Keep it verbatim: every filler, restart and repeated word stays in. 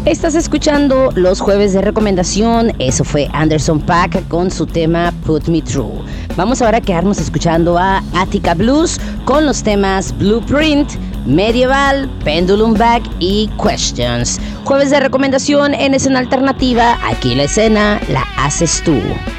Estás escuchando los jueves de recomendación. Eso fue Anderson .Paak con su tema Put Me Through. Vamos ahora a quedarnos escuchando a Attica Blues con los temas Blueprint, Medieval, Pendulum Back y Questions. Jueves de recomendación en Escena Alternativa. Aquí la escena la haces tú.